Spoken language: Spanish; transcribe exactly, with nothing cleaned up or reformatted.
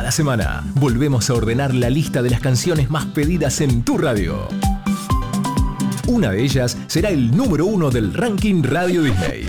Cada semana volvemos a ordenar la lista de las canciones más pedidas en tu radio. Una de ellas será el número uno del ranking Radio Disney.